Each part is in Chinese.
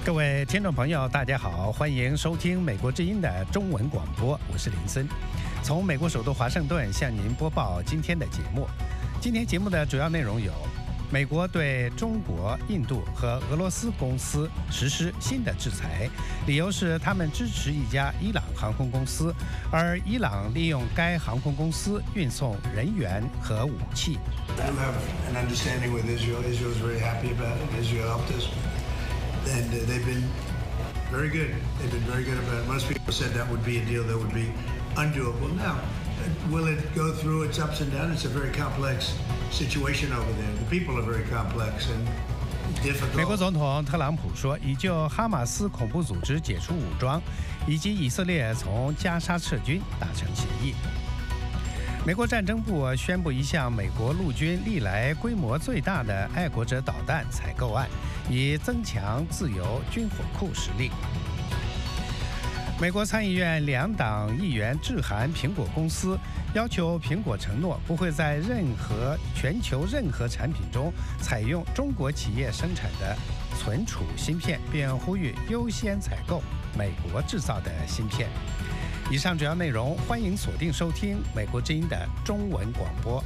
各位听众朋友，大家好，欢迎收听美国之音的中文广播，我是林森，从美国首都华盛顿向您播报今天的节目。今天节目的主要内容有：美国对中国、印度和俄罗斯公司实施新的制裁，理由是他们支持一家伊朗航空公司，而伊朗利用该航空公司运送人员和武器。 We do have an understanding with Israel. Israel is very happy about it. Israel helped us, and they've been very good. They've been very good about it. Most people said that would be a deal that would be undoable. Now, will it go through its ups and downs? It's a very complex situation over there. The people are very complex and difficult. 美国总统特朗普说，已就哈马斯恐怖组织解除武装，以及以色列从加沙撤军达成协议。美国战争部宣布一项美国陆军历来规模最大的爱国者导弹采购案，以增强自由军火库实力。美国参议院两党议员致函苹果公司，要求苹果承诺不会在全球任何产品中采用中国企业生产的存储芯片，并呼吁优先采购美国制造的芯片。以上主要内容，欢迎锁定收听美国之音的中文广播。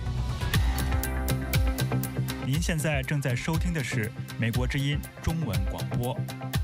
您现在正在收听的是美国之音中文广播。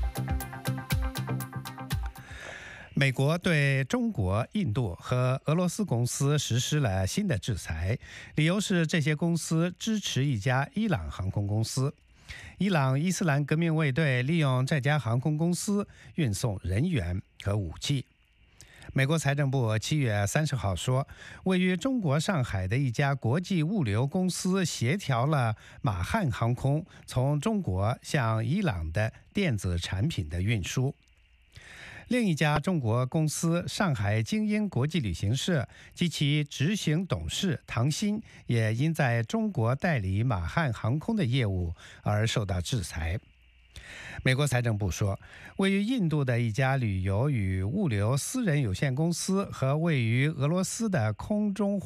美国对中国、印度和俄罗斯公司实施了新的制裁，理由是这些公司支持一家伊朗航空公司。伊朗伊斯兰革命卫队利用这家航空公司运送人员和武器。美国财政部7月30号说，位于中国上海的一家国际物流公司协调了马汉航空从中国向伊朗的电子产品的运输。另一家中国公司上海精英国际旅行社及其执行董事唐鑫也因在中国代理马汉航空的业务而受到制裁。美国财政部说，位于印度的一家旅游与物流私人有限公司和位于俄罗斯的空中